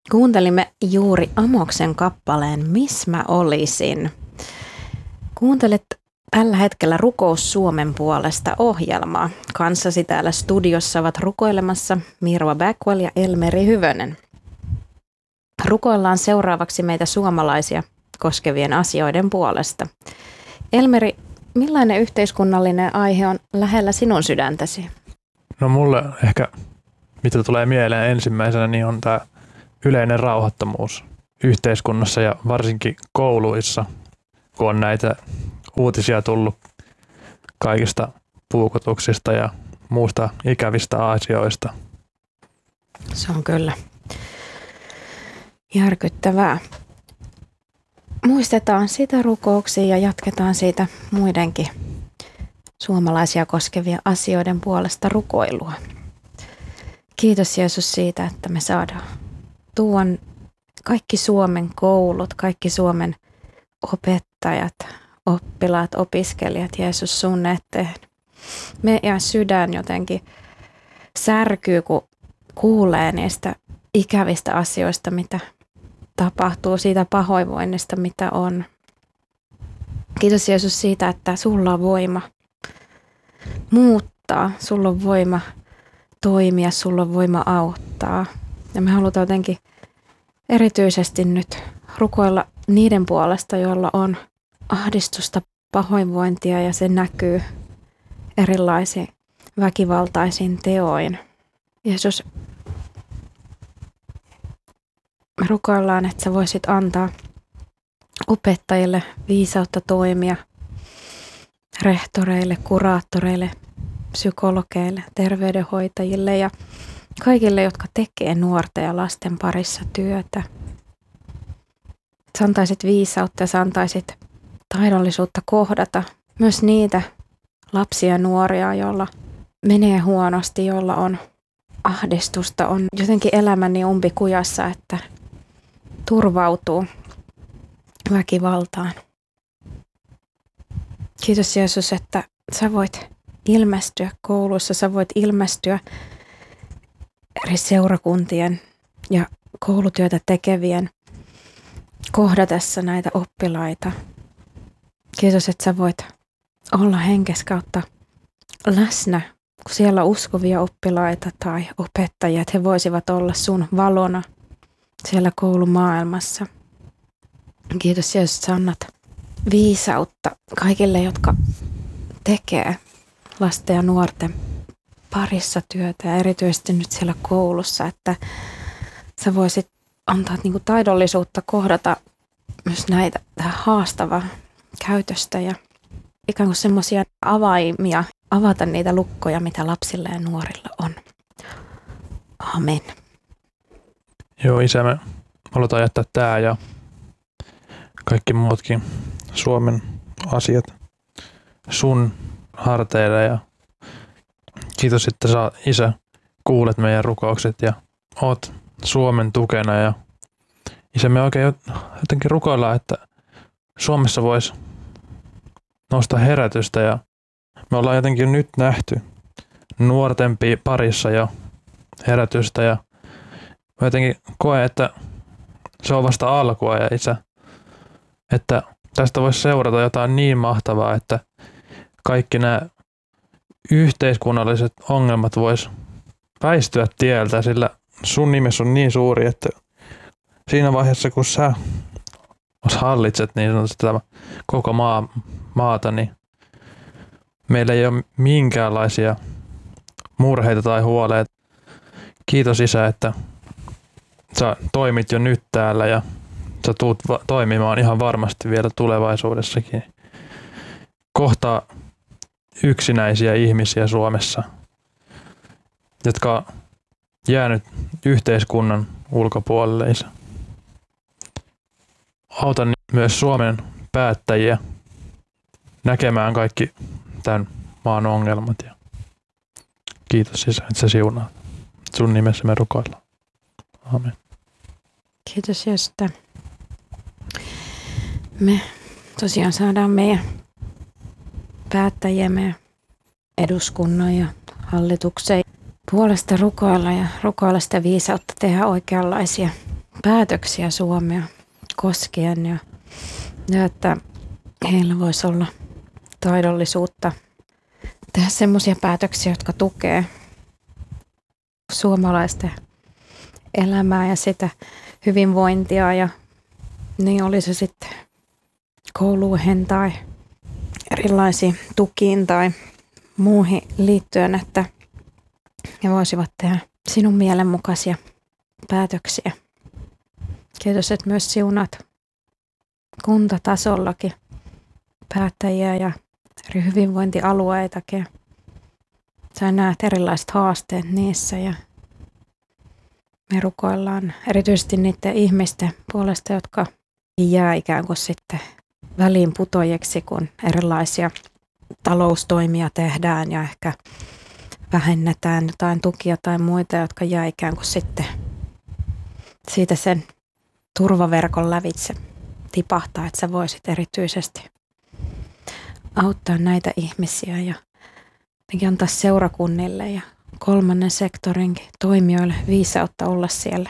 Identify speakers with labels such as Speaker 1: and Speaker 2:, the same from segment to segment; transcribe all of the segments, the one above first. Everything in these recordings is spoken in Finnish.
Speaker 1: Kuuntelimme juuri Amoksen kappaleen Miss mä olisin. Kuuntelet tällä hetkellä Rukous Suomen puolesta -ohjelmaa. Kanssasi täällä studiossa ovat rukoilemassa Mirva Backwell ja Elmeri Hyvönen. Rukoillaan seuraavaksi meitä suomalaisia koskevien asioiden puolesta. Elmeri, millainen yhteiskunnallinen aihe on lähellä sinun sydäntäsi?
Speaker 2: No mulle ehkä, mitä tulee mieleen ensimmäisenä, niin on tämä yleinen rauhattomuus yhteiskunnassa ja varsinkin kouluissa, kun on näitä uutisia tullut kaikista puukotuksista ja muusta ikävistä asioista.
Speaker 1: Se on kyllä järkyttävää. Muistetaan sitä rukouksia ja jatketaan siitä muidenkin suomalaisia koskevien asioiden puolesta rukoilua. Kiitos Jeesus siitä, että me saadaan tuon kaikki Suomen koulut, kaikki Suomen opettajat, oppilaat, opiskelijat, Jeesus sun eteen. Meidän sydän jotenkin särkyy, kun kuulee niistä ikävistä asioista, mitä tapahtuu, siitä pahoinvoinnista, mitä on. Kiitos Jeesus siitä, että sulla on voima muuttaa, sulla on voima toimia, sulla on voima auttaa. Ja me halutaan jotenkin erityisesti nyt rukoilla niiden puolesta, joilla on ahdistusta, pahoinvointia ja se näkyy erilaisiin väkivaltaisiin teoin. Jeesus, me rukoillaan, että sä voisit antaa opettajille viisautta toimia, rehtoreille, kuraattoreille, psykologeille, terveydenhoitajille ja kaikille, jotka tekee nuorten ja lasten parissa työtä. Sä antaisit viisautta ja sä antaisit taidollisuutta kohdata myös niitä lapsia ja nuoria, joilla menee huonosti, joilla on ahdistusta, on jotenkin elämä niin umpikujassa, että turvautuu väkivaltaan. Kiitos Jeesus, että sä voit ilmestyä koulussa, sä voit ilmestyä eri seurakuntien ja koulutyötä tekevien kohdatessa näitä oppilaita. Kiitos, että sä voit olla henkes kautta läsnä, kun siellä on uskovia oppilaita tai opettajia, että he voisivat olla sun valona siellä koulumaailmassa. Kiitos Jeesus, että sä annat viisautta kaikille, jotka tekee lasten ja nuorten parissa työtä ja erityisesti nyt siellä koulussa, että sä voisit antaa niinku taidollisuutta kohdata myös näitä haastavaa käytöstä ja ikään kuin semmoisia avaimia, avata niitä lukkoja, mitä lapsilla ja nuorilla on. Amen.
Speaker 2: Joo, Isä, me halutaan jättää tää ja kaikki muutkin Suomen asiat sun harteille ja kiitos, että sä, Isä, kuulet meidän rukoukset ja oot Suomen tukena ja Isä, me oikein jotenkin rukoillaan, että Suomessa voisi nostaa herätystä ja me ollaan jotenkin nyt nähty nuorten parissa jo herätystä ja mä jotenkin koen, että se on vasta alkua ja Isä, että tästä voisi seurata jotain niin mahtavaa, että kaikki nämä yhteiskunnalliset ongelmat vois väistyä tieltä, sillä sun nimesi on niin suuri, että siinä vaiheessa, kun sä hallitset niin sanotusti tätä koko maata, niin meillä ei ole minkäänlaisia murheita tai huoleja. Kiitos Isä, että sä toimit jo nyt täällä ja sä tuut toimimaan ihan varmasti vielä tulevaisuudessakin. Kohtaa yksinäisiä ihmisiä Suomessa, jotka on jäänyt yhteiskunnan ulkopuolelle. Isä. Auta myös Suomen päättäjiä näkemään kaikki tämän maan ongelmat. Ja kiitos Isä, että sä siunaat. Sun nimessä me rukoillaan. Amen.
Speaker 1: Kiitos Jeesus, että me tosiaan saadaan meidän päättäjiemme, eduskunnan ja hallituksen puolesta rukoilla ja rukoilla sitä viisautta tehdä oikeanlaisia päätöksiä Suomea koskien ja että heillä voisi olla taidollisuutta tehdä semmoisia päätöksiä, jotka tukee suomalaisten elämää ja sitä hyvinvointia ja niin oli se sitten kouluihin tai erilaisiin tukiin tai muuhin liittyen, että he voisivat tehdä sinun mielenmukaisia päätöksiä. Kiitos, että myös siunat kuntatasollakin päättäjiä ja eri hyvinvointialueitakin. Sä näet erilaiset haasteet niissä ja me rukoillaan erityisesti niiden ihmisten puolesta, jotka jää ikään kuin sitten väliin putojeksi, kun erilaisia taloustoimia tehdään ja ehkä vähennetään jotain tukia tai muita, jotka jää ikään kuin sitten siitä sen turvaverkon lävitse tipahtaa, että sä voisit erityisesti auttaa näitä ihmisiä ja antaa seurakunnille ja kolmannen sektorinkin toimijoille viisautta olla siellä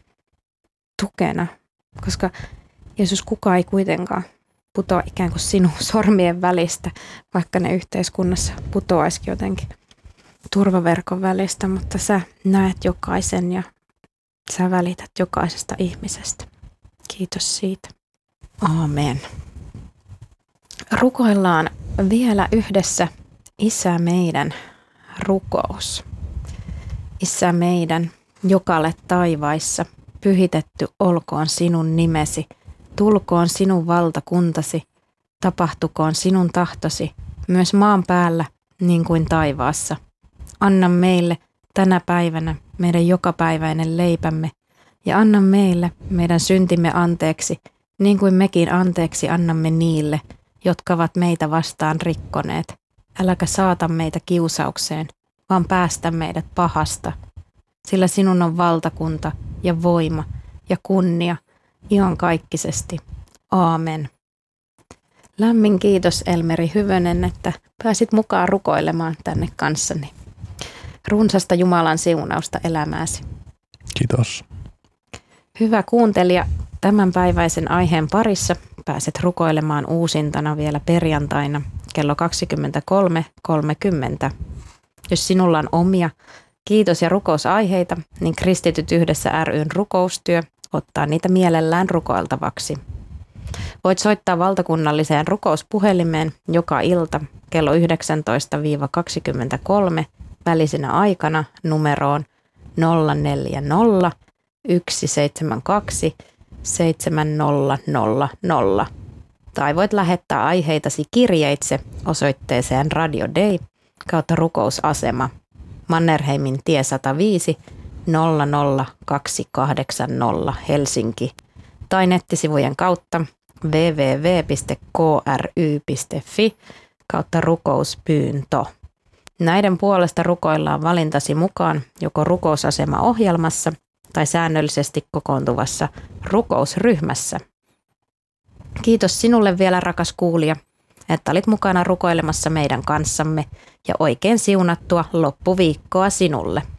Speaker 1: tukena, koska Jeesus, kukaan ei kuitenkaan putoa ikään kuin sinun sormien välistä, vaikka ne yhteiskunnassa putoaisikin jotenkin turvaverkon välistä, mutta sä näet jokaisen ja sä välität jokaisesta ihmisestä. Kiitos siitä. Aamen. Rukoillaan vielä yhdessä Isä meidän rukous. Isä meidän, joka olet taivaissa, pyhitetty olkoon sinun nimesi, tulkoon sinun valtakuntasi, tapahtukoon sinun tahtosi, myös maan päällä niin kuin taivaassa. Anna meille tänä päivänä meidän jokapäiväinen leipämme ja anna meille meidän syntimme anteeksi, niin kuin mekin anteeksi annamme niille, jotka ovat meitä vastaan rikkoneet. Äläkä saata meitä kiusaukseen, vaan päästä meidät pahasta, sillä sinun on valtakunta ja voima ja kunnia iankaikkisesti. Aamen. Lämmin kiitos Elmeri Hyvönen, että pääsit mukaan rukoilemaan tänne kanssani. Runsasta Jumalan siunausta elämääsi.
Speaker 2: Kiitos.
Speaker 1: Hyvä kuuntelija, tämänpäiväisen aiheen parissa pääset rukoilemaan uusintana vielä perjantaina kello 23.30. Jos sinulla on omia kiitos- ja rukousaiheita, niin Kristityt yhdessä ryn rukoustyö ottaa niitä mielellään rukoiltavaksi. Voit soittaa valtakunnalliseen rukouspuhelimeen joka ilta kello 19-23 välisenä aikana numeroon 040 172 7000 tai voit lähettää aiheitasi kirjeitse osoitteeseen Radio Day kautta rukousasema Mannerheimin tie 105 00280 Helsinki tai nettisivujen kautta www.kry.fi kautta rukouspyyntö. Näiden puolesta rukoillaan valintasi mukaan joko rukousasema-ohjelmassa tai säännöllisesti kokoontuvassa rukousryhmässä. Kiitos sinulle vielä, rakas kuulija, että olit mukana rukoilemassa meidän kanssamme ja oikein siunattua loppuviikkoa sinulle.